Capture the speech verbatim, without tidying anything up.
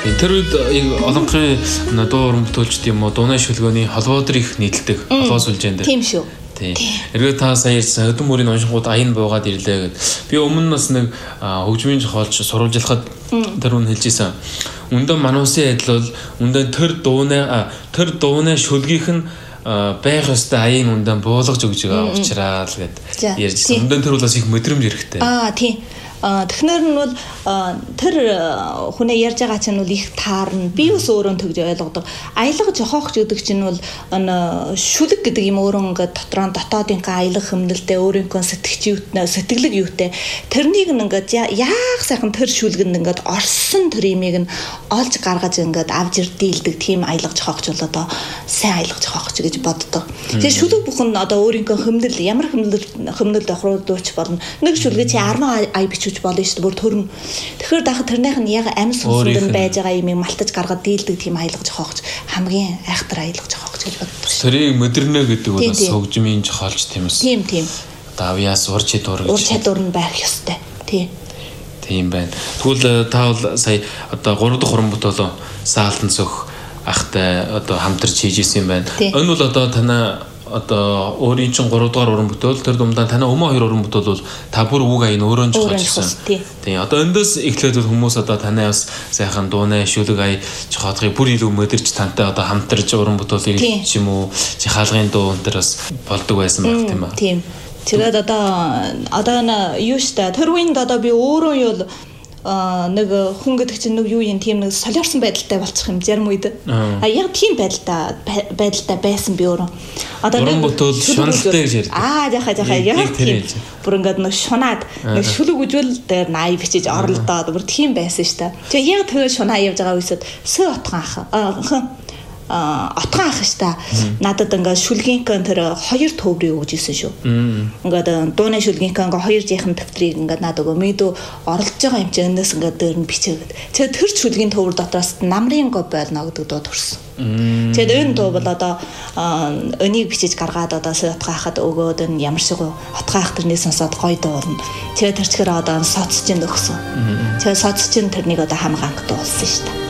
Тэр үед олонхын дуу уран бүтээлчд юм уу дууны шүлгөөний холбоодор их нийлдэг холбоо сүлжээнд. Тийм шүү. Тийм. Эргээд та сая ярьсан өдөн мөрийн уншингууд аян буугаад ирлээ гэд. Би өмнө нь бас нэг хөгжмийн зохиолч сурвалжлахад тэр үн хэлжсэн. Үндэ мануусын адил бол үндэ тэр дууны тэр дууны шүлгийнх нь байх ёстой аян үндэ буулгаж өгж байгаа учраас л гэд ярьжсэн. Үндэ тэр бол бас их мэдрэмж хэрэгтэй. Аа тийм. Технэр нь бол тэр хүнээ ярьж байгаа чинь бол их таарна. Би ус өөрөө төгж ойлгодог. Аялга жохоогч гэдэг чинь бол шүлэг гэдэг юм өөрөө ингээд дотроо дотоодынхаа аялга хэмнэлтэй өөрийнхөө сэтгч юутнаа сэтгэлэг юутай. Тэрнийг ингээд яах сайхан тэр шүлгэнд ингээд орсон тэр имийг нь олж гаргаж ингээд авж ирдийлдэг тийм аялга жохоогч бол одоо сайн аялга жохоогч гэж боддог. Тэгээ шүлэг бүхэн одоо өөрийнхөө хэмнэл ямар хэмнэл хэмнэлд охруудууч болно. Нэг шүлгээ чи арван ай бичиж болно шүү дээ бүр төрн. Тэгэхээр дахад тэрнийх нь яг амс сүнсэнд байж байгаа юм малтаж гаргаад дийлдэг тийм аялгаж хоогч хамгийн айхтар аялгаж хоогч гэж боддог шүү. Тэрийг модернэ гэдэг бол бас хөгжмийн жохолч тийм эс. Тийм тийм. Давяас ур чадвар ур чадвар нь байх ёстой. Тийм. Тийм байна. Тэгвэл та бол сая одоо гурав дахь уран бүтээлөө Саалтан цөх ахтай одоо хамтарч хийж исэн юм байна. Энэ бол одоо танаа одоо өөрийн чинь гурав дахь уран бүтээл тэр дундаа танай өмнө хоёр уран бүтээл бол та бүр үг аян өөрөө нь жохоожсэн. Тийм. Одоо эндээс эхлээд бол хүмүүс одоо танай бас сайхан дууны шүлэг ая жохоодгийг бүр илүү мэдэрч тантай одоо хамтарч уран бүтээл ирэх юм уу? Жихаалгын дуу өнтер бас болдог байсан байх тийм аа. Тийм. Тэгээд одоо одоо юу штэ тэр үеинд одоо би өөрөө юу а нэг хүн гэдэг чинь нэг юу юм тийм нэг солиорсон байдалтай болчих юм зарим үед. А яг тийм байдалтай байдалтай байсан би өөрөө. Одоо нэг бүтэл шуналтай гэж ярьдаг. Аа яхаа яхаа яг тийм. Бүр ингээд нэг шунаад нэг шүлэг үжүүл дээр наи бичиж оролдоод бүр тийм байсан шүү дээ. Тэгээ яг тэгээ шунаа явж байгаа үесэд сөө отхон ах отгон ах штэ надад ингээ шүлгийнхэн тэр хоёр төврийг өгж исэн шүү. Ингээд дууны шүлгийнхэн ингээ хоёр жихэн төвтрийг ингээ надад өгөө мэдөө оролж байгаа юм чи энэс ингээ дээр нь бичээгээд. Тэгээ тэр шүлгийн төвөр дотроос намрын го болно гэдэг дуу төрсөн. Тэгээд энэ дуу бол одоо өнийг бичиж гаргаад одоо отгон ахад өгөөд энэ ямар шиг отгон ах тэрний сонсоод гоё дуу болно. Тэгээд тэр чигээр одоо соцчин өгсөн. Тэгээд соцчин тэрнийг одоо хамгаалт дуулсан штэ.